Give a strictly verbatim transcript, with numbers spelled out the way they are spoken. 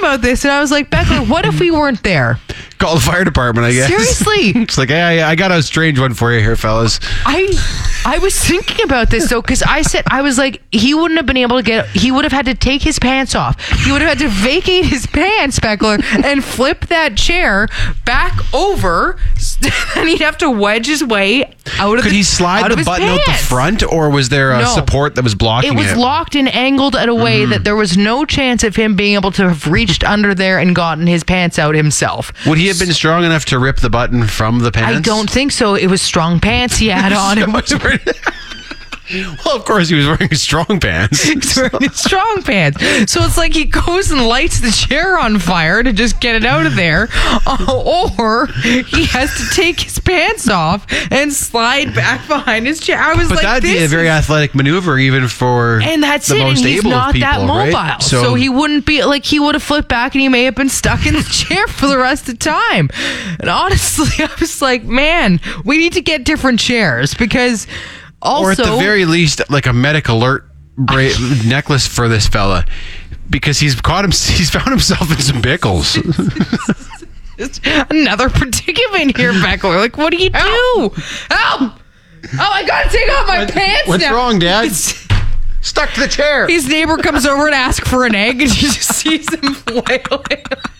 about this, and I was like, Beckler, what if we weren't there? Call the fire department, I guess. Seriously. It's like, hey, I got a strange one for you here, fellas. I I was thinking about this, though, because I said, I was like, he wouldn't have been able to get, he would have had to take his pants off. He would have had to vacate his pants, Beckler, and flip that chair back over, and he'd have to wedge his way out of Could the, he slide out the of his button out the pants. front, or was there a No. support that was blocking It it? was locked and angled in a way Mm-hmm. that there was no chance of him being able to have reached under there and gotten his pants out himself. Would he have been strong enough to rip the button from the pants? I don't think so. It was strong pants he had on. It was Well, of course, he was wearing strong pants. He's wearing his strong pants. So it's like he goes and lights the chair on fire to just get it out of there, uh, or he has to take his pants off and slide back behind his chair. I was But like, that'd be this a very is- athletic maneuver, even for and that's the it. And most he's able not of people, that mobile, right? so, he wouldn't be like he would have flipped back, and he may have been stuck in the chair for the rest of the time. And honestly, I was like, man, we need to get different chairs because. Also, or at the very least, like a medic alert bra- necklace for this fella, because he's caught him. He's found himself in some pickles. another predicament here, Beckler. Like, what do you do? Help! Help! Oh, I gotta take off my pants What's now. wrong, Dad? Stuck to the chair. His neighbor comes over and asks for an egg, and she just sees him flailing.